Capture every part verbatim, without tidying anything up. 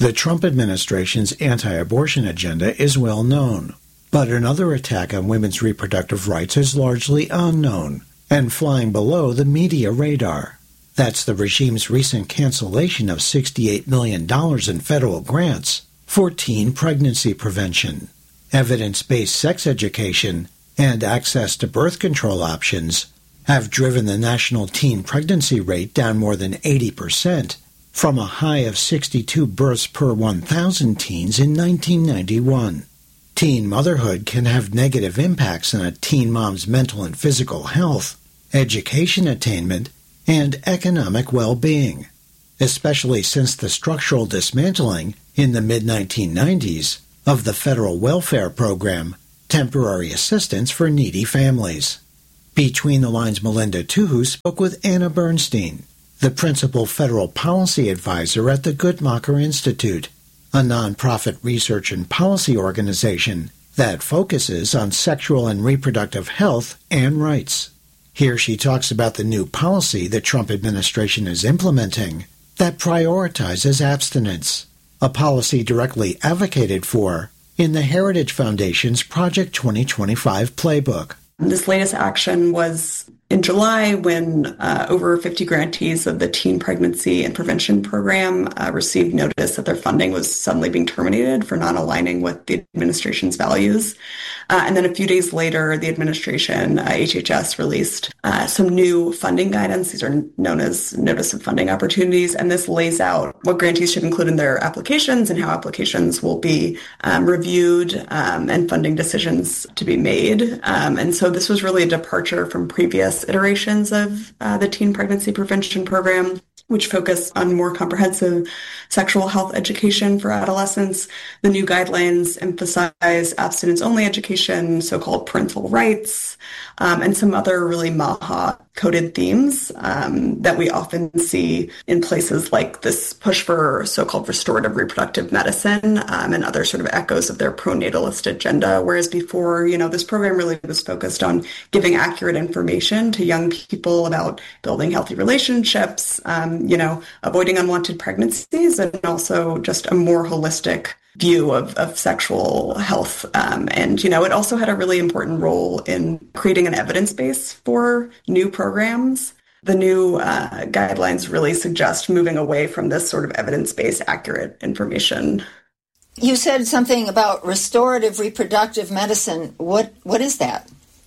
The Trump administration's anti-abortion agenda is well known, but another attack on women's reproductive rights is largely unknown and flying below the media radar. That's the regime's recent cancellation of sixty-eight million dollars in federal grants for teen pregnancy prevention. Evidence-based sex education and access to birth control options have driven the national teen pregnancy rate down more than eighty percent, from a high of sixty-two births per one thousand teens in nineteen ninety-one. Teen motherhood can have negative impacts on a teen mom's mental and physical health, education attainment, and economic well-being, especially since the structural dismantling in the mid nineteen nineties of the federal welfare program, Temporary Assistance for Needy Families. Between the Lines, Melinda Tuhu spoke with Anna Bernstein, the principal federal policy advisor at the Guttmacher Institute, a nonprofit research and policy organization that focuses on sexual and reproductive health and rights. Here she talks about the new policy the Trump administration is implementing that prioritizes abstinence, a policy directly advocated for in the Heritage Foundation's Project twenty twenty-five playbook. This latest action was in July when uh, over fifty grantees of the Teen Pregnancy and Prevention Program uh, received notice that their funding was suddenly being terminated for not aligning with the administration's values. Uh, and then a few days later, the administration, uh, H H S, released uh, some new funding guidance. These are known as Notice of Funding Opportunities. And this lays out what grantees should include in their applications and how applications will be um, reviewed um, and funding decisions to be made. Um, and so this was really a departure from previous iterations of uh, the Teen Pregnancy Prevention Program, which focus on more comprehensive sexual health education for adolescents. The new guidelines emphasize abstinence-only education, so-called parental rights, um, and some other really MAHA-coded themes um, that we often see in places like this push for so-called restorative reproductive medicine um, and other sort of echoes of their pronatalist agenda, whereas before, you know, this program really was focused on giving accurate information to young people about building healthy relationships, um, you know, avoiding unwanted pregnancies, and also just a more holistic view of, of sexual health. Um, and, you know, it also had a really important role in creating an evidence base for new programs. The new uh, guidelines really suggest moving away from this sort of evidence-based accurate information. You said something about restorative reproductive medicine. What What is that?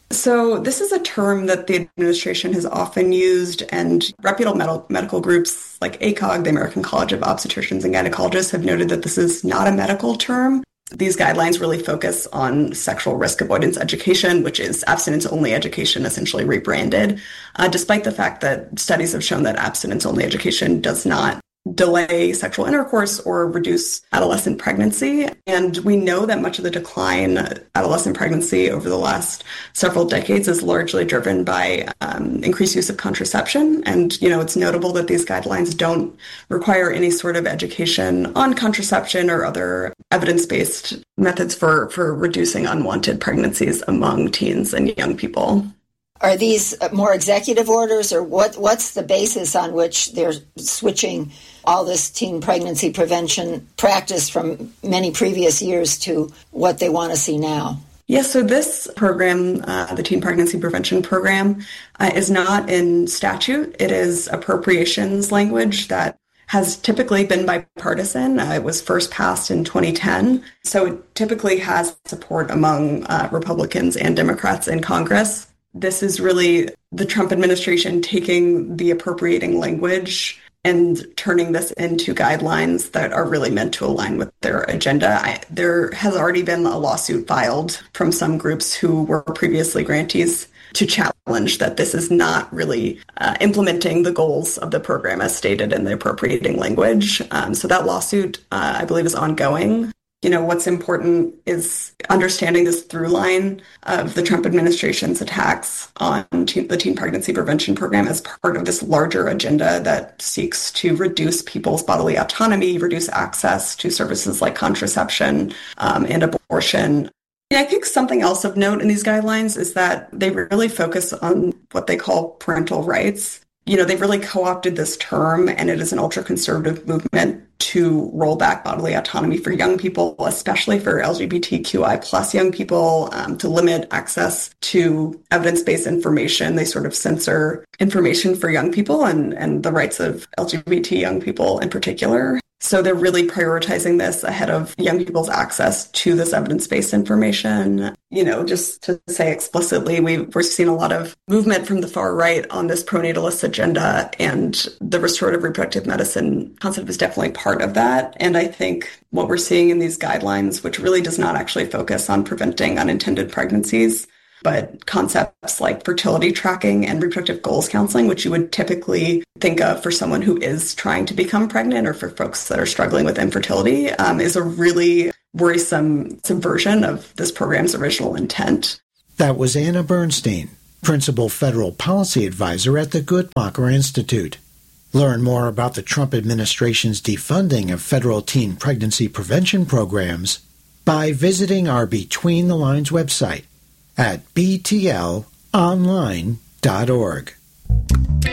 So this is a term that the administration has often used, and reputable med- medical groups like A C O G, the American College of Obstetricians and Gynecologists, have noted that this is not a medical term. These guidelines really focus on sexual risk avoidance education, which is abstinence-only education, essentially rebranded, uh, despite the fact that studies have shown that abstinence-only education does not delay sexual intercourse or reduce adolescent pregnancy. And we know that much of the decline in adolescent pregnancy over the last several decades is largely driven by um, increased use of contraception. And, you know, it's notable that these guidelines don't require any sort of education on contraception or other evidence-based methods for, for reducing unwanted pregnancies among teens and young people. Are these more executive orders, or what? What's the basis on which they're switching all this teen pregnancy prevention practice from many previous years to what they want to see now? Yes, so this program, uh, the Teen Pregnancy Prevention Program, uh, is not in statute. It is appropriations language that has typically been bipartisan. Uh, it was first passed in twenty ten, so it typically has support among uh, Republicans and Democrats in Congress. This is really the Trump administration taking the appropriating language and turning this into guidelines that are really meant to align with their agenda. I, there has already been a lawsuit filed from some groups who were previously grantees to challenge that this is not really uh, implementing the goals of the program as stated in the appropriating language. Um, so that lawsuit, uh, I believe, is ongoing. You know, what's important is understanding this through line of the Trump administration's attacks on teen, the Teen Pregnancy Prevention Program as part of this larger agenda that seeks to reduce people's bodily autonomy, reduce access to services like contraception um, and abortion. And I think something else of note in these guidelines is that they really focus on what they call parental rights. you know, they've really co-opted this term, and it is an ultra-conservative movement to roll back bodily autonomy for young people, especially for L G B T Q I plus young people, um, to limit access to evidence-based information. They sort of censor information for young people and, and the rights of L G B T young people in particular. So they're really prioritizing this ahead of young people's access to this evidence-based information. You know, just to say explicitly, we've, we're seeing a lot of movement from the far right on this pronatalist agenda, and the restorative reproductive medicine concept is definitely part of that. And I think what we're seeing in these guidelines, which really does not actually focus on preventing unintended pregnancies, but concepts like fertility tracking and reproductive goals counseling, which you would typically think of for someone who is trying to become pregnant or for folks that are struggling with infertility, um, is a really worrisome subversion of this program's original intent. That was Anna Bernstein, Principal Federal Policy Advisor at the Guttmacher Institute. Learn more about the Trump administration's defunding of federal teen pregnancy prevention programs by visiting our Between the Lines website at b t l online dot org.